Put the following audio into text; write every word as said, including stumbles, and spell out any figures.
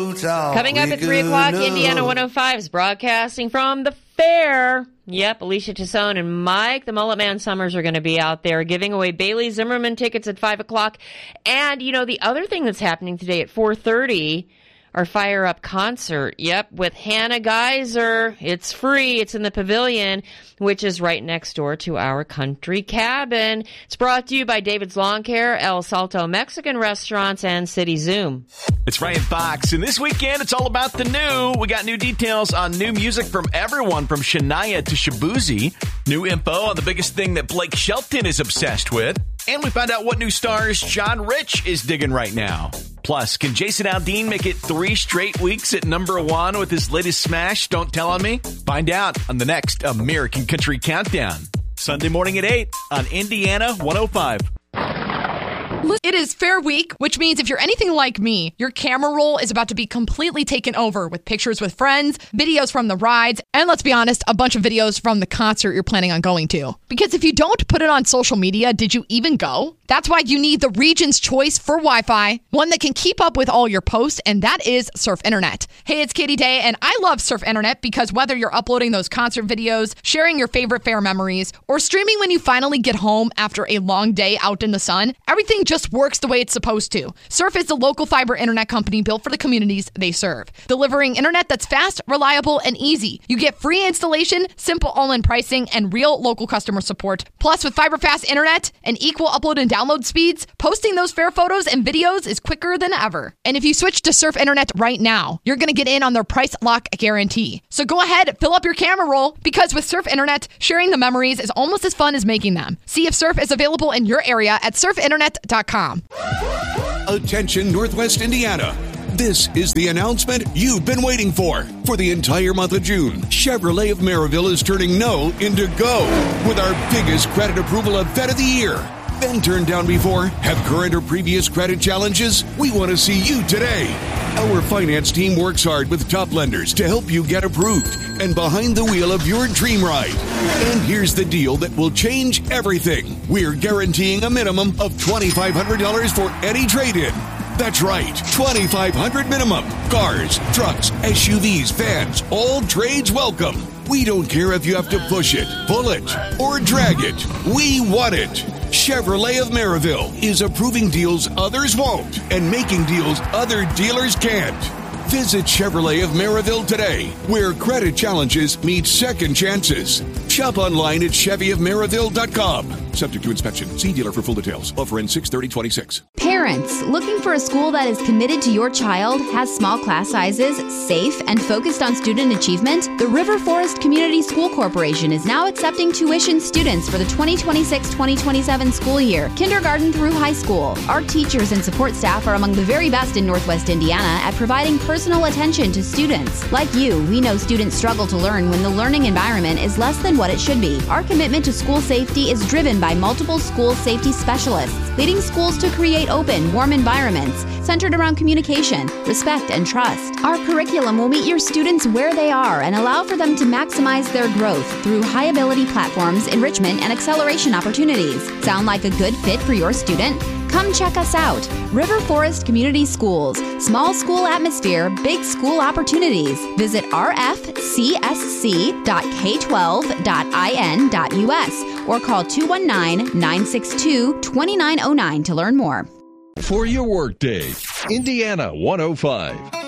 Coming up at three o'clock, Indiana one oh five is broadcasting from the fair. Yep, Alicia Tassone and Mike, the Mullet Man Summers, are going to be out there giving away Bailey Zimmerman tickets at five o'clock. And, you know, the other thing that's happening today at four thirty, our Fire Up concert. Yep, with Hannah Geyser. It's free. It's in the Pavilion, which is right next door to our country cabin. It's brought to you by David's Lawn Care, El Salto Mexican Restaurants, and City Zoom. It's Ryan Fox, and this weekend it's all about the new. We got new details on new music from everyone from Shania to Shabuzi. New info on the biggest thing that Blake Shelton is obsessed with. And we find out what new stars John Rich is digging right now. Plus, can Jason Aldean make it three straight weeks at number one with his latest smash, Don't Tell On Me? Find out on the next American Country Countdown. Sunday morning at eight on Indiana one oh five. It is Fair Week, which means if you're anything like me, your camera roll is about to be completely taken over with pictures with friends, videos from the rides, and let's be honest, a bunch of videos from the concert you're planning on going to. Because if you don't put it on social media, did you even go? That's why you need the region's choice for Wi-Fi, one that can keep up with all your posts, and that is Surf Internet. Hey, it's Katie Day, and I love Surf Internet because whether you're uploading those concert videos, sharing your favorite fair memories, or streaming when you finally get home after a long day out in the sun, everything just works the way it's supposed to. Surf is the local fiber internet company built for the communities they serve, delivering internet that's fast, reliable, and easy. You get free installation, simple all-in pricing, and real local customer support. Plus, with fiber fast internet and equal upload and download speeds, posting those fair photos and videos is quicker than ever. And if you switch to Surf Internet right now, you're going to get in on their price lock guarantee. So go ahead, fill up your camera roll, because with Surf Internet, sharing the memories is almost as fun as making them. See if Surf is available in your area at surf internet dot com. Attention, Northwest Indiana. This is the announcement you've been waiting for. For the entire month of June, Chevrolet of Maryville is turning no into go with our biggest credit approval event of the year. Been turned down before? Have current or previous credit challenges? We want to see you today. Our finance team works hard with top lenders to help you get approved and behind the wheel of your dream ride. And here's the deal that will change everything. We're guaranteeing a minimum of twenty-five hundred dollars for any trade-in. That's right, twenty-five hundred dollars minimum. Cars, trucks, S U Vs, vans, all trades welcome. We don't care if you have to push it, pull it, or drag it. We want it. Chevrolet of Maryville is approving deals others won't and making deals other dealers can't. Visit Chevrolet of Maryville today, where credit challenges meet second chances. Shop online at chevy of maryville dot com. Subject to inspection. See dealer for full details. Offer ends six thirty twenty-six. Parents, looking for a school that is committed to your child, has small class sizes, safe, and focused on student achievement? The River Forest Community School Corporation is now accepting tuition students for the twenty twenty-six twenty twenty-seven school year, kindergarten through high school. Our teachers and support staff are among the very best in Northwest Indiana at providing personal attention to students. Like you, we know students struggle to learn when the learning environment is less than what it should be. Our commitment to school safety is driven by multiple school safety specialists, leading schools to create open, warm environments centered around communication, respect, and trust. Our curriculum will meet your students where they are and allow for them to maximize their growth through high-ability platforms, enrichment, and acceleration opportunities. Sound like a good fit for your student? Come check us out. River Forest Community Schools. Small school atmosphere, big school opportunities. Visit r f c s c dot k twelve dot i n dot u s or call two one nine, nine six two, two nine zero nine to learn more. For your workday, Indiana one oh five.